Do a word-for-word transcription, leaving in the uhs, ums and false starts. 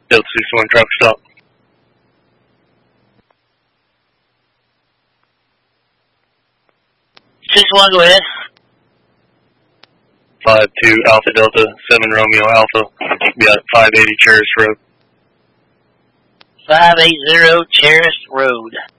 Delta six one, traffic stop. six one, go ahead. five two Alpha Delta, seven Romeo Alpha. Be at five eighty Cherished Road. five eighty Cherished Road.